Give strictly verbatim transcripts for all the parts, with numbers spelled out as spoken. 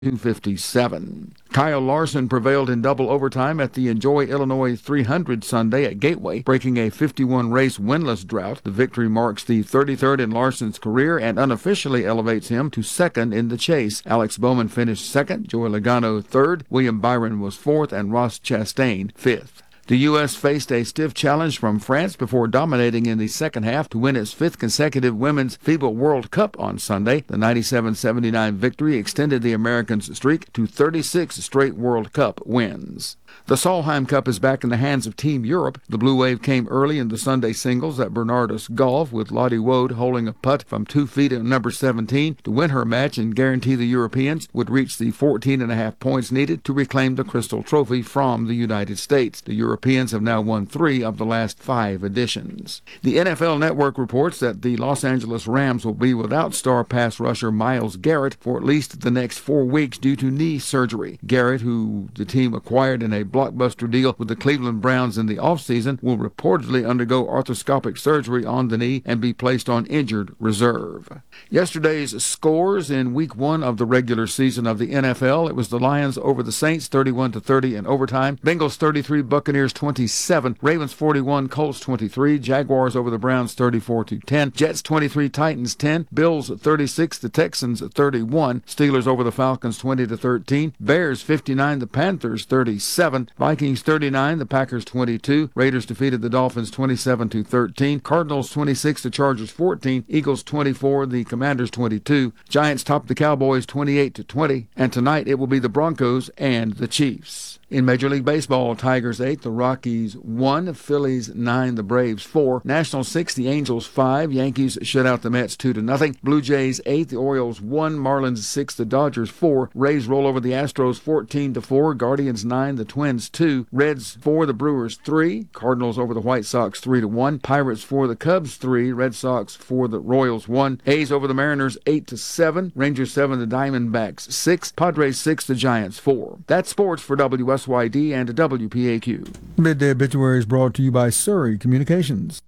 two fifty-seven. Kyle Larson prevailed in double overtime at the Enjoy Illinois three hundred Sunday at Gateway, breaking a fifty-one race winless drought. The victory marks the thirty-third in Larson's career and unofficially elevates him to second in the chase. Alex Bowman finished second, Joey Logano third, William Byron was fourth, and Ross Chastain fifth. The U S faced a stiff challenge from France before dominating in the second half to win its fifth consecutive Women's FIBA World Cup on Sunday. The ninety-seven seventy-nine victory extended the Americans' streak to thirty-six straight World Cup wins. The Solheim Cup is back in the hands of Team Europe. The Blue Wave came early in the Sunday singles at Bernardus Golf, with Lottie Wood holding a putt from two feet at number seventeen to win her match and guarantee the Europeans would reach the fourteen and a half points needed to reclaim the Crystal Trophy from the United States. The Europeans have now won three of the last five editions. The N F L Network reports that the Los Angeles Rams will be without star pass rusher Myles Garrett for at least the next four weeks due to knee surgery. Garrett, who the team acquired in a blockbuster deal with the Cleveland Browns in the offseason, will reportedly undergo arthroscopic surgery on the knee and be placed on injured reserve. Yesterday's scores in week one of the regular season of the N F L: it was the Lions over the Saints thirty-one to thirty in overtime, Bengals thirty-three, Buccaneers twenty-seven, Ravens forty-one, Colts twenty-three, Jaguars over the Browns thirty-four to ten, Jets twenty-three, Titans ten, Bills thirty-six, the Texans thirty-one, Steelers over the Falcons twenty to thirteen, Bears fifty-nine, the Panthers thirty-seven, Vikings thirty-nine, the Packers twenty-two, Raiders defeated the Dolphins twenty-seven to thirteen, Cardinals twenty-six, the Chargers fourteen, Eagles twenty-four, the Commanders twenty-two, Giants topped the Cowboys twenty-eight to twenty, and tonight it will be the Broncos and the Chiefs. In Major League Baseball, Tigers eight, the Rockies one, Phillies nine, the Braves four, Nationals six, the Angels five, Yankees shut out the Mets two to nothing, Blue Jays eight, the Orioles one, Marlins six, the Dodgers four, Rays roll over the Astros fourteen to four, Guardians nine, the Twins two, Reds four, the Brewers three, Cardinals over the White Sox three to one, Pirates four, the Cubs three, Red Sox four, the Royals one, A's over the Mariners eight to seven, Rangers seven, the Diamondbacks six, Padres six, the Giants four. That's sports for W S Y D and W P A Q. Midday Obituary is brought to you by Surrey Communications.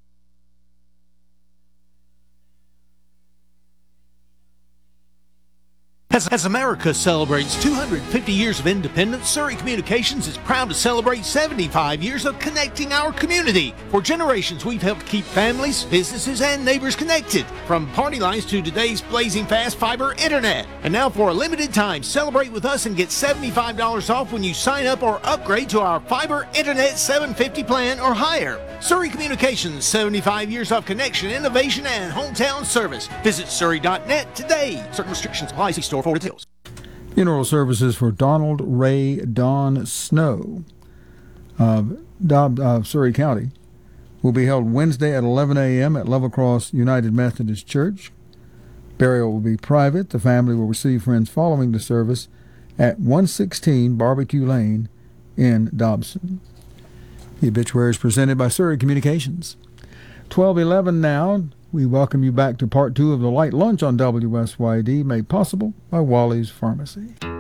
As, as America celebrates two hundred fifty years of independence, Surrey Communications is proud to celebrate seventy-five years of connecting our community. For generations, we've helped keep families, businesses, and neighbors connected, from party lines to today's blazing fast fiber internet. And now, for a limited time, celebrate with us and get seventy-five dollars off when you sign up or upgrade to our fiber internet seven fifty plan or higher. Surrey Communications, seventy-five years of connection, innovation, and hometown service. Visit surrey dot net today. Certain restrictions apply. See store for details. Funeral services for Donald Ray Don Snow of Dobb, uh, Surrey County will be held Wednesday at eleven a.m. at Level Cross United Methodist Church. Burial will be private. The family will receive friends following the service at one sixteen Barbecue Lane in Dobson. The obituary is presented by Surrey Communications. twelve eleven now. We welcome you back to part two of the Light Lunch on W S Y D, made possible by Wally's Pharmacy.